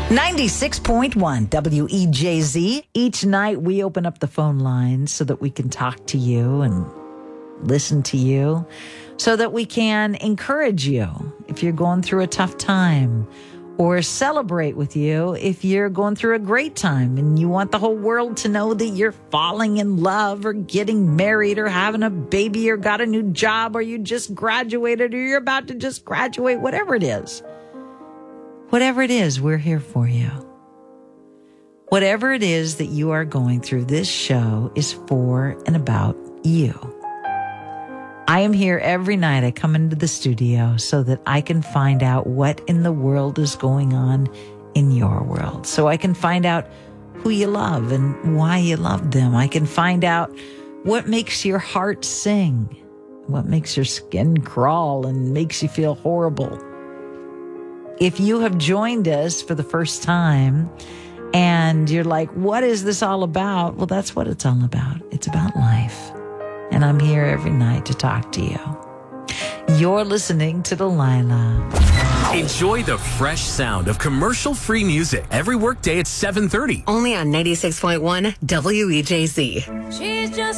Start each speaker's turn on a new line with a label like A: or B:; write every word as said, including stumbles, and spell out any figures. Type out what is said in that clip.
A: ninety-six point one W E J Z. Each night we open up the phone lines so that we can talk to you and listen to you, so that we can encourage you if you're going through a tough time, or celebrate with you if you're going through a great time and you want the whole world to know that you're falling in love or getting married or having a baby or got a new job or you just graduated or you're about to just graduate, whatever it is. Whatever it is, we're here for you. Whatever it is that you are going through, this show is for and about you. I am here every night. I come into the studio so that I can find out what in the world is going on in your world. So I can find out who you love and why you love them. I can find out what makes your heart sing, what makes your skin crawl and makes you feel horrible. If you have joined us for the first time and you're like, what is this all about? Well, that's what it's all about. It's about life. And I'm here every night to talk to you. You're listening to Delilah.
B: Enjoy the fresh sound of commercial-free music every workday at seven thirty.
C: Only on ninety-six point one W E J Z.
D: She's just